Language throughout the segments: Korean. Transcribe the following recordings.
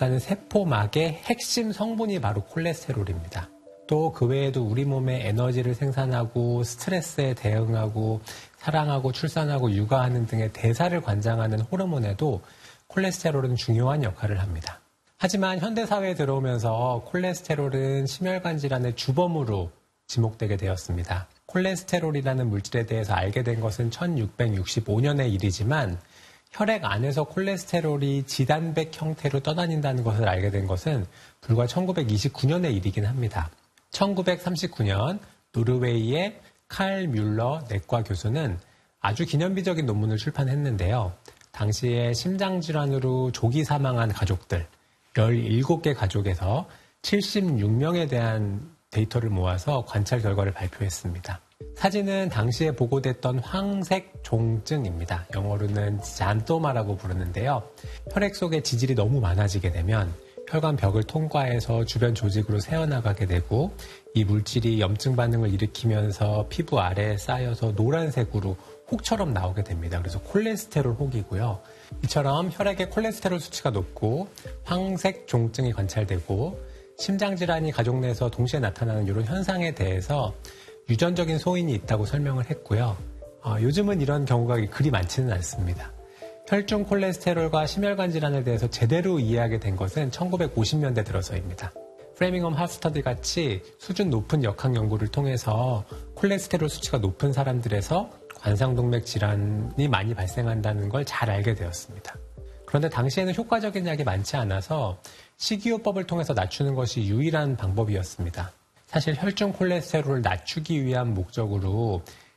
둘러싸는 세포막의 핵심 성분이 바로 콜레스테롤입니다. 또 그 외에도 우리 몸에 에너지를 생산하고 스트레스에 대응하고 사랑하고 출산하고 육아하는 등의 대사를 관장하는 호르몬에도 콜레스테롤은 중요한 역할을 합니다. 하지만 현대사회에 들어오면서 콜레스테롤은 심혈관 질환의 주범으로 지목되게 되었습니다. 콜레스테롤이라는 물질에 대해서 알게 된 것은 1665년의 일이지만 혈액 안에서 콜레스테롤이 지단백 형태로 떠다닌다는 것을 알게 된 것은 불과 1929년의 일이긴 합니다. 1939년 노르웨이의 칼 뮬러 내과 교수는 아주 기념비적인 논문을 출판했는데요. 당시에 심장질환으로 조기 사망한 가족들 17개 가족에서 76명에 대한 데이터를 모아서 관찰 결과를 발표했습니다. 사진은 당시에 보고됐던 황색종증입니다. 영어로는 잔토마라고 부르는데요. 혈액 속에 지질이 너무 많아지게 되면 혈관 벽을 통과해서 주변 조직으로 새어나가게 되고 이 물질이 염증 반응을 일으키면서 피부 아래에 쌓여서 노란색으로 혹처럼 나오게 됩니다. 그래서 콜레스테롤 혹이고요. 이처럼 혈액의 콜레스테롤 수치가 높고 황색종증이 관찰되고 심장질환이 가족 내에서 동시에 나타나는 이런 현상에 대해서 유전적인 소인이 있다고 설명을 했고요. 요즘은 이런 경우가 그리 많지는 않습니다. 혈중 콜레스테롤과 심혈관 질환에 대해서 제대로 이해하게 된 것은 1950년대 들어서입니다. 프레밍엄 하스터디 같이 수준 높은 역학 연구를 통해서 콜레스테롤 수치가 높은 사람들에서 관상동맥 질환이 많이 발생한다는 걸 잘 알게 되었습니다. 그런데 당시에는 효과적인 약이 많지 않아서 식이요법을 통해서 낮추는 것이 유일한 방법이었습니다. 사실 혈중 콜레스테롤을 낮추기 위한 목적으로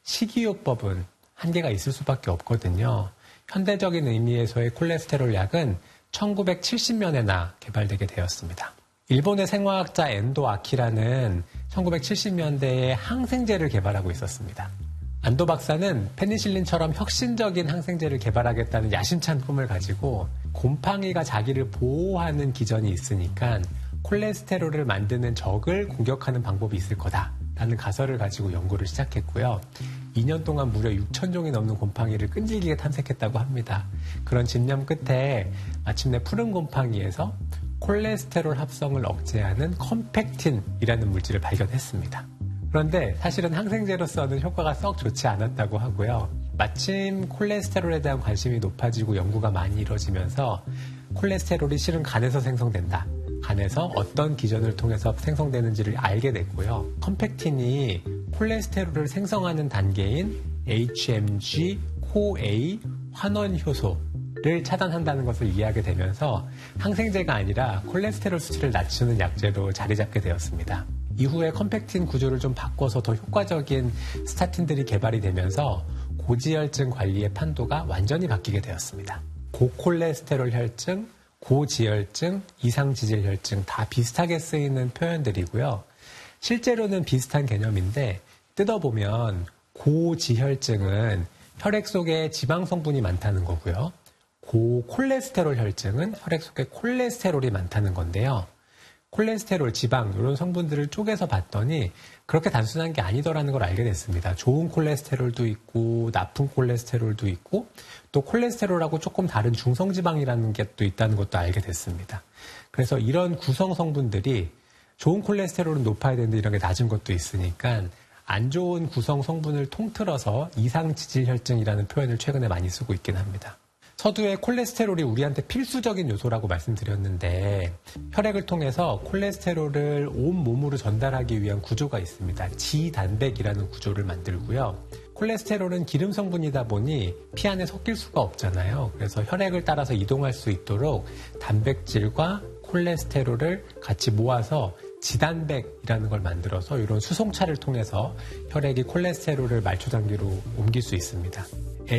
식이요법은 한계가 있을 수밖에 없거든요. 현대적인 의미에서의 콜레스테롤 약은 1970년에나 개발되게 되었습니다. 일본의 생화학자 엔도 아키라는 1970년대에 항생제를 개발하고 있었습니다. 안도 박사는 페니실린처럼 혁신적인 항생제를 개발하겠다는 야심찬 꿈을 가지고 곰팡이가 자기를 보호하는 기전이 있으니까 콜레스테롤을 만드는 적을 공격하는 방법이 있을 거다라는 가설을 가지고 연구를 시작했고요. 2년 동안 무려 6,000종이 넘는 곰팡이를 끈질기게 탐색했다고 합니다. 그런 집념 끝에 마침내 푸른 곰팡이에서 콜레스테롤 합성을 억제하는 컴팩틴이라는 물질을 발견했습니다. 그런데 사실은 항생제로서는 효과가 썩 좋지 않았다고 하고요. 마침 콜레스테롤에 대한 관심이 높아지고 연구가 많이 이루어지면서 콜레스테롤이 실은 간에서 생성된다. 간에서 어떤 기전을 통해서 생성되는지를 알게 됐고요. 컴팩틴이 콜레스테롤을 생성하는 단계인 HMG, CoA 환원 효소를 차단한다는 것을 이해하게 되면서 항생제가 아니라 콜레스테롤 수치를 낮추는 약제로 자리 잡게 되었습니다. 이후에 컴팩틴 구조를 좀 바꿔서 더 효과적인 스타틴들이 개발이 되면서 고지혈증 관리의 판도가 완전히 바뀌게 되었습니다. 고콜레스테롤 혈증, 고지혈증, 이상지질혈증 다 비슷하게 쓰이는 표현들이고요. 실제로는 비슷한 개념인데 뜯어보면 고지혈증은 혈액 속에 지방 성분이 많다는 거고요. 고콜레스테롤 혈증은 혈액 속에 콜레스테롤이 많다는 건데요. 콜레스테롤, 지방 이런 성분들을 쪼개서 봤더니 그렇게 단순한 게 아니더라는 걸 알게 됐습니다. 좋은 콜레스테롤도 있고 나쁜 콜레스테롤도 있고 또 콜레스테롤하고 조금 다른 중성지방이라는 게 또 있다는 것도 알게 됐습니다. 그래서 이런 구성 성분들이 좋은 콜레스테롤은 높아야 되는데 이런 게 낮은 것도 있으니까 안 좋은 구성 성분을 통틀어서 이상지질혈증이라는 표현을 최근에 많이 쓰고 있긴 합니다. 서두에 콜레스테롤이 우리한테 필수적인 요소라고 말씀드렸는데 혈액을 통해서 콜레스테롤을 온 몸으로 전달하기 위한 구조가 있습니다. 지단백이라는 구조를 만들고요. 콜레스테롤은 기름 성분이다 보니 피 안에 섞일 수가 없잖아요. 그래서 혈액을 따라서 이동할 수 있도록 단백질과 콜레스테롤을 같이 모아서 지단백이라는 걸 만들어서 이런 수송차를 통해서 혈액이 콜레스테롤을 말초 단계로 옮길 수 있습니다.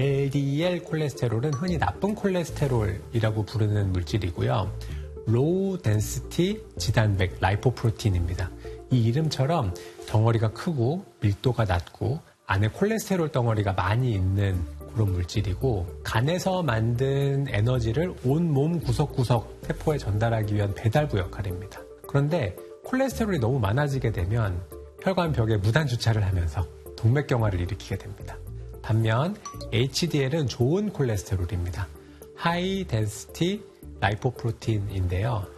LDL 콜레스테롤은 흔히 나쁜 콜레스테롤이라고 부르는 물질이고요. 로우 덴시티 지단백 라이포프로틴입니다. 이 이름처럼 덩어리가 크고 밀도가 낮고 안에 콜레스테롤 덩어리가 많이 있는 그런 물질이고 간에서 만든 에너지를 온몸 구석구석 세포에 전달하기 위한 배달부 역할입니다. 그런데 콜레스테롤이 너무 많아지게 되면 혈관 벽에 무단 주차를 하면서 동맥경화를 일으키게 됩니다. 반면 HDL은 좋은 콜레스테롤입니다. 하이 덴시티 라이포프로틴인데요.